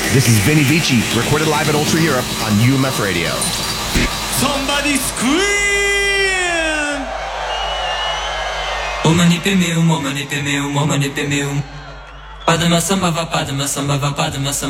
This is Vinny Vici, recorded live at Ultra Europe on UMF Radio. Somebody scream! Omani pe meu, omani pe meu, omani pe meu. Padma samba va, padma samba va, padma samba.